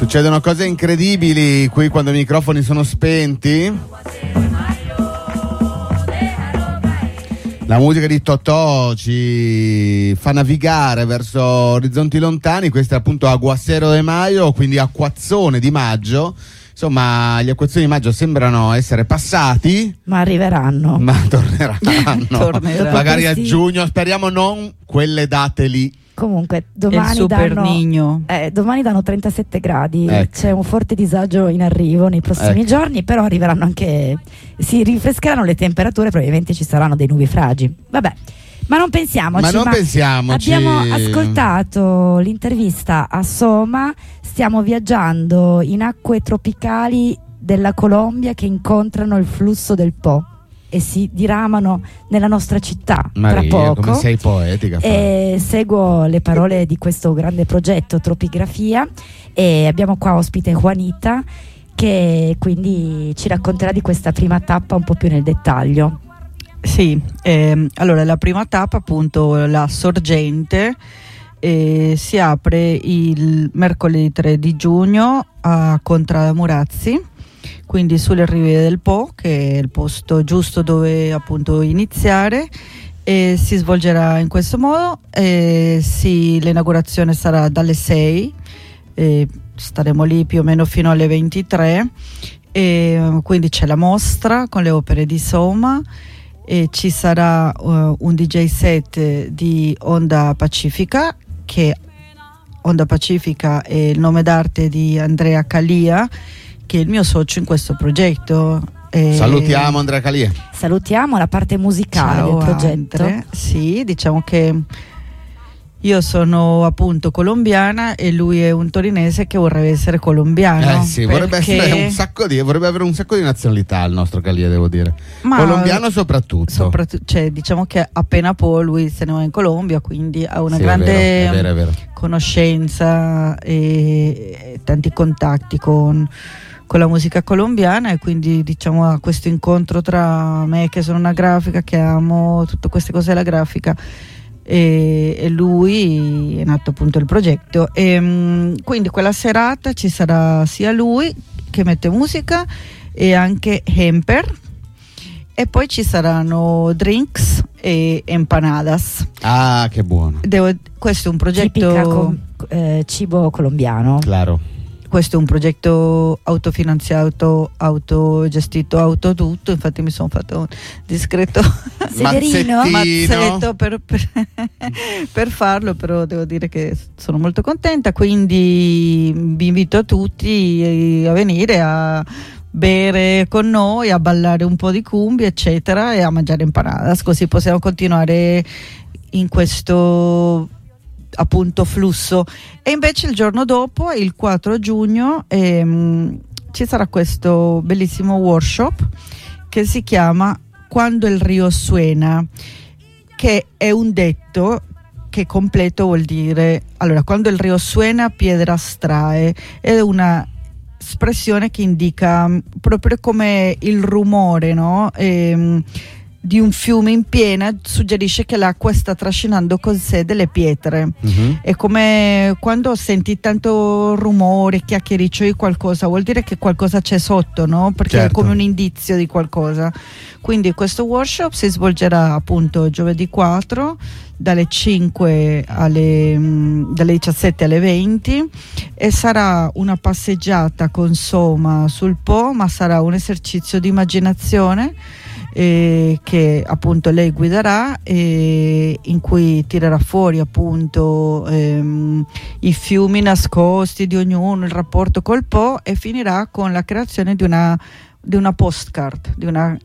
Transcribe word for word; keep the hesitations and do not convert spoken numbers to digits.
Succedono cose incredibili qui quando i microfoni sono spenti. La musica di Totò ci fa navigare verso orizzonti lontani. Questo è appunto Aguacero de Mayo, quindi acquazzone di maggio. Insomma, gli acquazzoni di maggio sembrano essere passati, ma arriveranno. Ma torneranno. Torneranno. Magari a Sì. giugno, speriamo non quelle date lì. Comunque domani il super danno, Niño. eh, domani danno trentasette gradi, Ecco. c'è un forte disagio in arrivo nei prossimi Ecco. giorni, però arriveranno anche, si rinfrescheranno le temperature, probabilmente ci saranno dei nubifragi. Vabbè, ma non pensiamoci. Ma non pensiamoci. Abbiamo ascoltato l'intervista a Soma, stiamo viaggiando in acque tropicali della Colombia che incontrano il flusso del Po e si diramano nella nostra città Maria, tra poco. come sei poetica. E seguo le parole di questo grande progetto Tropigrafia e abbiamo qua ospite Juanita che quindi ci racconterà di questa prima tappa un po' più nel dettaglio. Sì, ehm, allora la prima tappa, appunto la sorgente, eh, si apre il mercoledì tre di giugno a Contramurazzi, quindi sulle rive del Po, che è il posto giusto dove appunto iniziare, e si svolgerà in questo modo. E sì, l'inaugurazione sarà dalle sei, e staremo lì più o meno fino alle ventitré, e quindi c'è la mostra con le opere di Soma. E ci sarà uh, un D J set di Onda Pacifica, che Onda Pacifica è il nome d'arte di Andrea Calia, che è il mio socio in questo progetto. E Salutiamo Andrea Calia. Salutiamo la parte musicale ciao del progetto. Andre. Sì, diciamo che io sono appunto colombiana e lui è un torinese che vorrebbe essere colombiano. Eh sì, vorrebbe, perché- essere un sacco di, vorrebbe avere un sacco di nazionalità il nostro Calia, devo dire. Ma- Colombiano soprattutto. Soprattutto, cioè, diciamo che appena poi lui se ne va in Colombia, quindi ha una Sì, è grande vero, è vero, è vero. conoscenza e, e tanti contatti con, con la musica colombiana, e quindi diciamo a questo incontro tra me che sono una grafica, che amo tutte queste cose della grafica, e, e lui è nato appunto il progetto. E, mh, quindi quella serata ci sarà sia lui che mette musica e anche Hemper, e poi ci saranno drinks e empanadas. Ah, che buono. Devo, questo è un progetto Tipica com- eh, cibo colombiano. Claro. questo è un progetto autofinanziato, autogestito, autotutto. Infatti mi sono fatto un discreto Sederino? mazzetto per, per, per farlo, però devo dire che sono molto contenta, quindi vi invito a tutti a venire a bere con noi, a ballare un po' di cumbia eccetera, e a mangiare empanadas, così possiamo continuare in questo appunto flusso. E invece il giorno dopo, il quattro giugno, ehm, ci sarà questo bellissimo workshop che si chiama Quando il Rio Suena, che è un detto che completo vuol dire, allora, quando il rio suena piedras trae, è una espressione che indica proprio come il rumore, no? Ehm, di un fiume in piena suggerisce che l'acqua sta trascinando con sé delle pietre. Mm-hmm. È come quando senti tanto rumore, chiacchiericcio di qualcosa, vuol dire che qualcosa c'è sotto, no? Perché Certo. è come un indizio di qualcosa. Quindi questo workshop si svolgerà appunto giovedì quattro dalle cinque alle mh, dalle diciassette alle venti, e sarà una passeggiata con Soma sul Po, ma sarà un esercizio di immaginazione eh, che appunto lei guiderà, e in cui tirerà fuori appunto ehm, i fiumi nascosti di ognuno, il rapporto col Po, e finirà con la creazione di una di una postcard, di una